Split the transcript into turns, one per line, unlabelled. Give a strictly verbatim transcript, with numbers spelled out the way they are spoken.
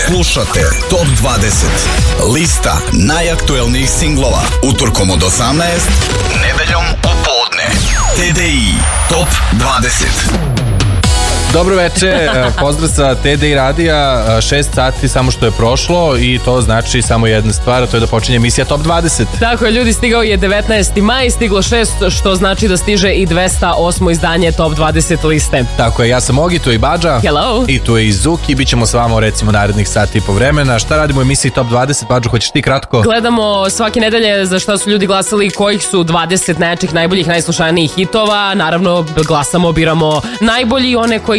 Slušate Top dvadeset. Lista najaktuelnijih singlova. Utorkom od osamnaest, nedeljom u podne. T D I Top dvadeset.
Dobro veče, pozdrav sa T D I radija, šest sati samo što je prošlo i to znači samo jedna stvar, to je da počinje emisija Top dvadeset.
Tako je, ljudi, stigao je devetnaesti maj, stiglo šest, što znači da stiže i dvesta osmo izdanje Top dvadeset liste.
Tako je, ja sam Ogi, tu je i Badža.
Hello.
I tu je i Zuki, bit ćemo s vama recimo narednih sati i po vremena. Šta radimo u emisiji Top dvadeset, Badžo, hoćeš ti kratko?
Gledamo svake nedelje za šta su ljudi glasali, kojih su dvadeset najjačih, najboljih, najslušanijih hitova. Naravno, glasamo, biramo najbolji, one koji